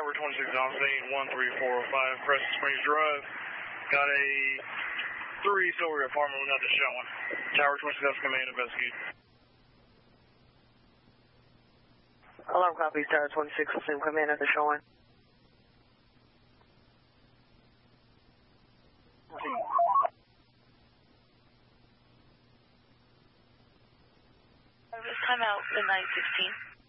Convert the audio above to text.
Tower 26 on scene, 13405 Crescent Springs Drive. Got a 3-story apartment without the showing. Tower 26 command, investigate. Alarm copies, Tower 26, assume command at the showing. Time out, midnight 16.